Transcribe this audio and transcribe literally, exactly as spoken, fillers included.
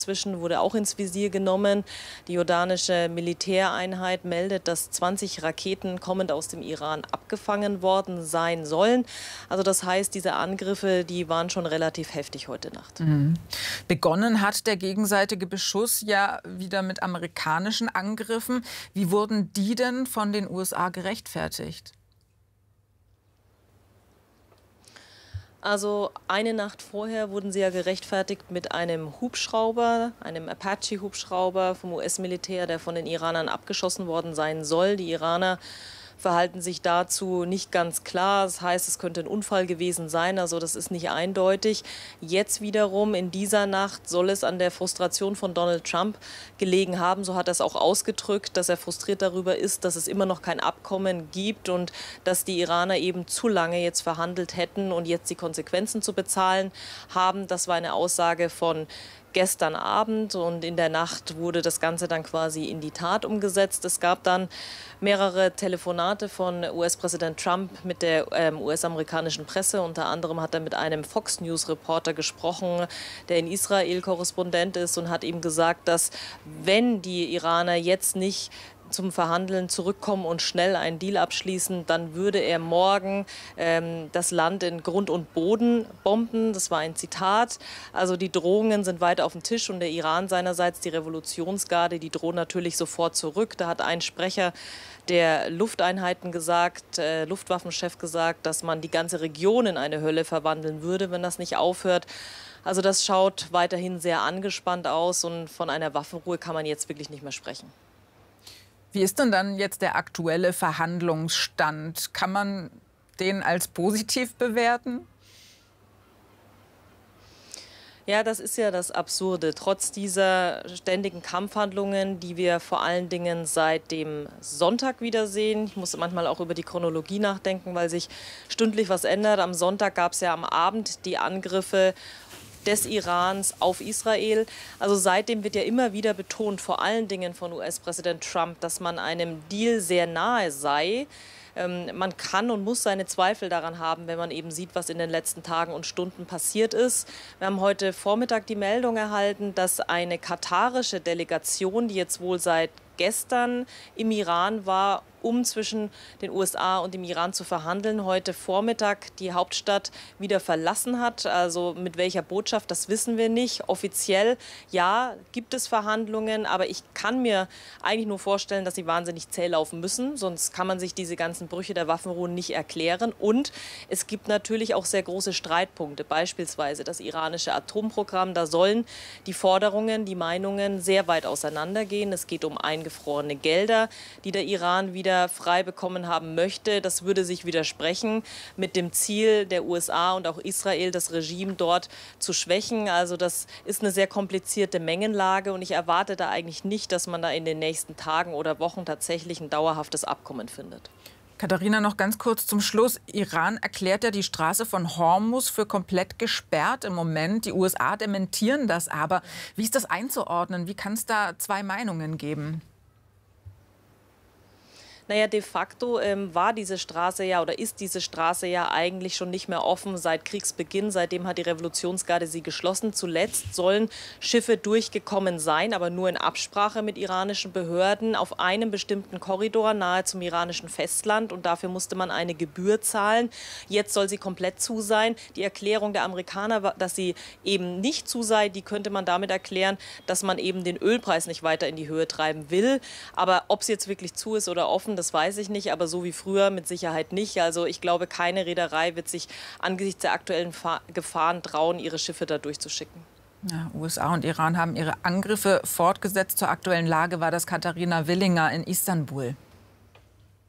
Inzwischen wurde auch ins Visier genommen. Die jordanische Militäreinheit meldet, dass zwanzig Raketen kommend aus dem Iran abgefangen worden sein sollen. Also das heißt, diese Angriffe, die waren schon relativ heftig heute Nacht. Mhm. Begonnen hat der gegenseitige Beschuss ja wieder mit amerikanischen Angriffen. Wie wurden die denn von den U S A gerechtfertigt? Also eine Nacht vorher wurden sie ja gerechtfertigt mit einem Hubschrauber, einem Apache-Hubschrauber vom U S-Militär, der von den Iranern abgeschossen worden sein soll. Die Iraner verhalten sich dazu nicht ganz klar. Das heißt, es könnte ein Unfall gewesen sein, also das ist nicht eindeutig. Jetzt wiederum in dieser Nacht soll es an der Frustration von Donald Trump gelegen haben. So hat er es auch ausgedrückt, dass er frustriert darüber ist, dass es immer noch kein Abkommen gibt und dass die Iraner eben zu lange jetzt verhandelt hätten und jetzt die Konsequenzen zu bezahlen haben. Das war eine Aussage von gestern Abend und in der Nacht wurde das Ganze dann quasi in die Tat umgesetzt. Es gab dann mehrere Telefonate von U S-Präsident Trump mit der ähm, U S-amerikanischen Presse. Unter anderem hat er mit einem Fox News-Reporter gesprochen, der in Israel Korrespondent ist und hat ihm gesagt, dass wenn die Iraner jetzt nicht zum Verhandeln zurückkommen und schnell einen Deal abschließen, dann würde er morgen ähm, das Land in Grund und Boden bomben. Das war ein Zitat. Also die Drohungen sind weiter auf dem Tisch und der Iran seinerseits, die Revolutionsgarde, die drohen natürlich sofort zurück. Da hat ein Sprecher der Lufteinheiten gesagt, äh, Luftwaffenchef gesagt, dass man die ganze Region in eine Hölle verwandeln würde, wenn das nicht aufhört. Also das schaut weiterhin sehr angespannt aus und von einer Waffenruhe kann man jetzt wirklich nicht mehr sprechen. Wie ist denn dann jetzt der aktuelle Verhandlungsstand? Kann man den als positiv bewerten? Ja, das ist ja das Absurde. Trotz dieser ständigen Kampfhandlungen, die wir vor allen Dingen seit dem Sonntag wiedersehen. Ich muss manchmal auch über die Chronologie nachdenken, weil sich stündlich was ändert. Am Sonntag gab es ja am Abend die Angriffe des Irans auf Israel. Also seitdem wird ja immer wieder betont, vor allen Dingen von U S-Präsident Trump, dass man einem Deal sehr nahe sei. Ähm, man kann und muss seine Zweifel daran haben, wenn man eben sieht, was in den letzten Tagen und Stunden passiert ist. Wir haben heute Vormittag die Meldung erhalten, dass eine katarische Delegation, die jetzt wohl seit gestern im Iran war, um zwischen den U S A und dem Iran zu verhandeln, heute Vormittag die Hauptstadt wieder verlassen hat. Also mit welcher Botschaft, das wissen wir nicht. Offiziell, ja, gibt es Verhandlungen, aber ich kann mir eigentlich nur vorstellen, dass sie wahnsinnig zäh laufen müssen. Sonst kann man sich diese ganzen Brüche der Waffenruhe nicht erklären. Und es gibt natürlich auch sehr große Streitpunkte, beispielsweise das iranische Atomprogramm. Da sollen die Forderungen, die Meinungen sehr weit auseinandergehen. Es geht um eingefrorene Gelder, die der Iran wieder frei bekommen haben möchte. Das würde sich widersprechen mit dem Ziel der U S A und auch Israel, das Regime dort zu schwächen. Also das ist eine sehr komplizierte Mengenlage und ich erwarte da eigentlich nicht, dass man da in den nächsten Tagen oder Wochen tatsächlich ein dauerhaftes Abkommen findet. Katharina, noch ganz kurz zum Schluss. Iran erklärt ja die Straße von Hormuz für komplett gesperrt im Moment. Die U S A dementieren das aber. Wie ist das einzuordnen? Wie kann es da zwei Meinungen geben? Naja, de facto ähm, war diese Straße ja oder ist diese Straße ja eigentlich schon nicht mehr offen seit Kriegsbeginn. Seitdem hat die Revolutionsgarde sie geschlossen. Zuletzt sollen Schiffe durchgekommen sein, aber nur in Absprache mit iranischen Behörden auf einem bestimmten Korridor nahe zum iranischen Festland. Und dafür musste man eine Gebühr zahlen. Jetzt soll sie komplett zu sein. Die Erklärung der Amerikaner, dass sie eben nicht zu sei, die könnte man damit erklären, dass man eben den Ölpreis nicht weiter in die Höhe treiben will. Aber ob sie jetzt wirklich zu ist oder offen, das weiß ich nicht, aber so wie früher mit Sicherheit nicht. Also ich glaube, keine Reederei wird sich angesichts der aktuellen Gefahren trauen, ihre Schiffe da durchzuschicken. Ja, U S A und Iran haben ihre Angriffe fortgesetzt. Zur aktuellen Lage war das Katharina Willinger in Istanbul.